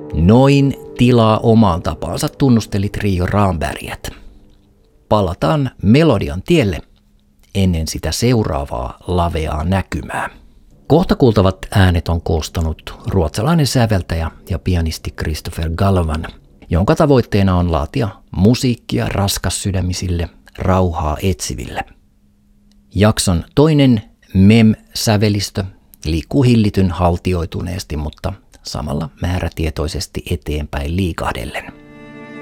Noin tilaa omaan tapaansa tunnusteli trio Ramberget. Palataan melodian tielle ennen sitä seuraavaa laveaa näkymää. Kohta kuultavat äänet on koostanut ruotsalainen säveltäjä ja pianisti Christopher Galvan, jonka tavoitteena on laatia musiikkia raskassydämisille, rauhaa etsiville. Jakson toinen mem-sävelistö liikkuu hillityn haltioituneesti, mutta samalla määrätietoisesti eteenpäin liikahdellen.